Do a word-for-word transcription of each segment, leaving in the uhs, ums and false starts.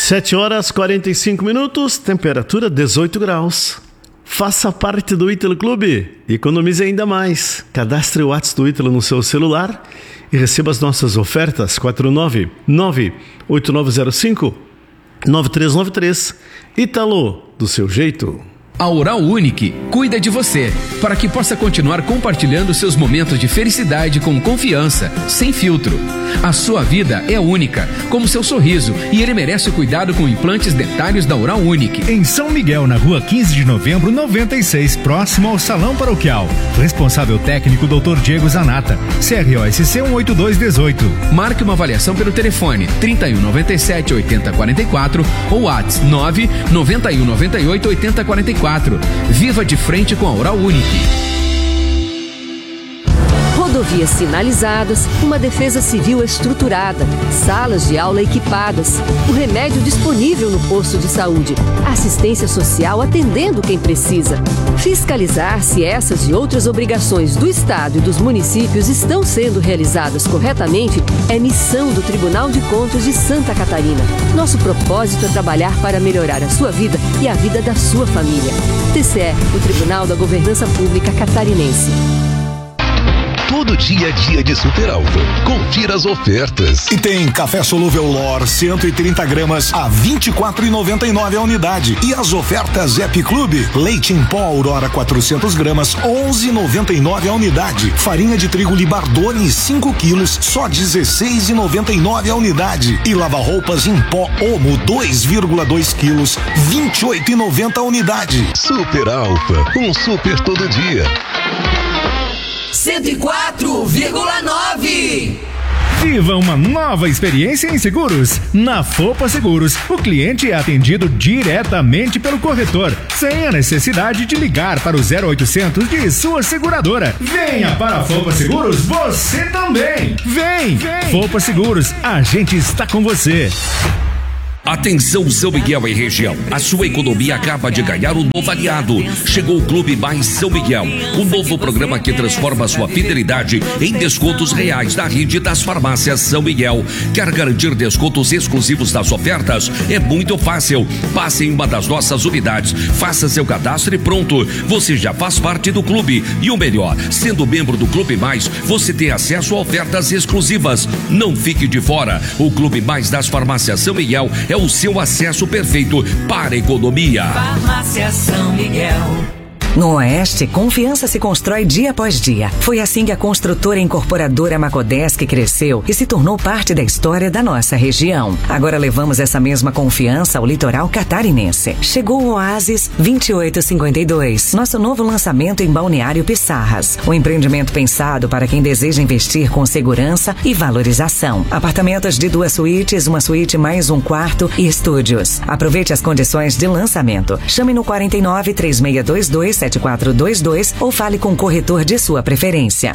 sete horas e quarenta e cinco minutos, temperatura dezoito graus. Faça parte do Ítalo Clube, economize ainda mais. Cadastre o WhatsApp do Ítalo no seu celular e receba as nossas ofertas. Quatro nove nove oito nove zero cinco nove três nove três. Ítalo, do seu jeito. A Oral Unique cuida de você, para que possa continuar compartilhando seus momentos de felicidade com confiança, sem filtro. A sua vida é única, como seu sorriso, e ele merece o cuidado com implantes dentários da Oral Unique. Em São Miguel, na rua quinze de novembro, noventa e seis, próximo ao Salão Paroquial. Responsável técnico doutor Diego Zanata, C R O S C um oito dois um oito. Marque uma avaliação pelo telefone trinta e um noventa e sete oitenta quarenta e quatro ou WhatsApp nove noventa e um noventa e oito oitenta quarenta e quatro. Viva de frente com a Oral Unique. Rodovias sinalizadas, uma defesa civil estruturada, salas de aula equipadas, o remédio disponível no posto de saúde, assistência social atendendo quem precisa. Fiscalizar se essas e outras obrigações do Estado e dos municípios estão sendo realizadas corretamente é missão do Tribunal de Contas de Santa Catarina. Nosso propósito é trabalhar para melhorar a sua vida e a vida da sua família. T C E, o Tribunal da Governança Pública Catarinense. Todo dia é dia de Super Alfa. Confira as ofertas. E tem café solúvel Lor cento e trinta gramas a vinte e quatro reais e noventa e nove centavos a unidade. E as ofertas Zep Clube, leite em pó Aurora quatrocentas gramas, onze reais e noventa e nove centavos a unidade. Farinha de trigo Libardone cinco quilos, só dezesseis reais e noventa e nove centavos a unidade. E lava-roupas em pó Omo dois vírgula dois quilos, vinte e oito reais e noventa centavos a unidade. Super Alfa, um super todo dia. cento e quatro vírgula nove. Viva uma nova experiência em seguros. Na Fopa Seguros, o cliente é atendido diretamente pelo corretor, sem a necessidade de ligar para o zero oitocentos de sua seguradora. Venha para a Fopa Seguros, você também. Vem, vem. Fopa Seguros, a gente está com você. Atenção São Miguel e região, a sua economia acaba de ganhar um novo aliado. Chegou o Clube Mais São Miguel, um novo programa que transforma sua fidelidade em descontos reais da rede das farmácias São Miguel. Quer garantir descontos exclusivos das ofertas? É muito fácil. Passe em uma das nossas unidades, faça seu cadastro e pronto. Você já faz parte do clube. E o melhor, sendo membro do Clube Mais, você tem acesso a ofertas exclusivas. Não fique de fora. O Clube Mais das farmácias São Miguel é o seu acesso perfeito para a economia. Farmácia São Miguel. No Oeste, confiança se constrói dia após dia. Foi assim que a construtora incorporadora Macodesc cresceu e se tornou parte da história da nossa região. Agora levamos essa mesma confiança ao litoral catarinense. Chegou o Oasis vinte e oito cinquenta e dois, nosso novo lançamento em Balneário Pissarras. Um empreendimento pensado para quem deseja investir com segurança e valorização. Apartamentos de duas suítes, uma suíte mais um quarto e estúdios. Aproveite as condições de lançamento. Chame no quarenta e nove, três seis dois dois, sete quatro dois dois ou fale com o corretor de sua preferência.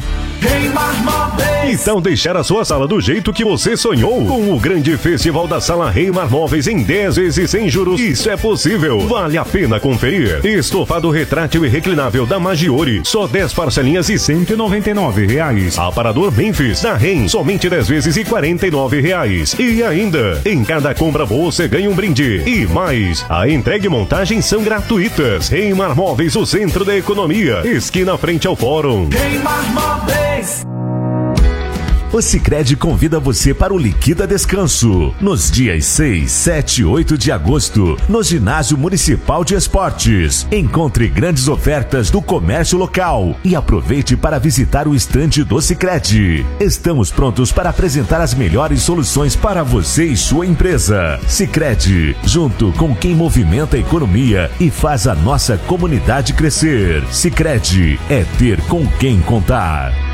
Então deixar a sua sala do jeito que você sonhou. Com o grande festival da Sala Reimar Móveis em dez vezes sem juros. Isso é possível. Vale a pena conferir. Estofado retrátil e reclinável da Maggiore. Só dez parcelinhas e cento e noventa e nove reais. Aparador Memphis da Reim. Somente dez vezes e quarenta e nove reais. E ainda, em cada compra você ganha um brinde. E mais, a entrega e montagem são gratuitas. Reimar Móveis, o centro da economia. Esquina frente ao fórum. Reimar Móveis. O Sicredi convida você para o Liquida Descanso, nos dias seis, sete e oito de agosto, no Ginásio Municipal de Esportes. Encontre grandes ofertas do comércio local e aproveite para visitar o estande do Sicredi. Estamos prontos para apresentar as melhores soluções para você e sua empresa. Sicredi, junto com quem movimenta a economia e faz a nossa comunidade crescer. Sicredi é ter com quem contar.